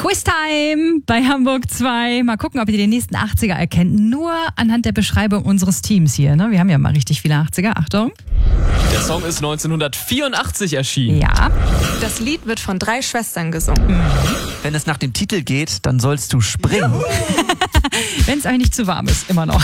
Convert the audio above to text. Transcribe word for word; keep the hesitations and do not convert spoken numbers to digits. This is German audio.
Quiztime bei Hamburg zwei. Mal gucken, ob ihr den nächsten achtziger erkennt. Nur anhand der Beschreibung unseres Teams hier. Ne? Wir haben ja mal richtig viele achtziger. Achtung. Der Song ist neunzehnhundertvierundachtzig erschienen. Ja. Das Lied wird von drei Schwestern gesungen. Mhm. Wenn es nach dem Titel geht, dann sollst du springen. Wenn es euch nicht zu warm ist, immer noch.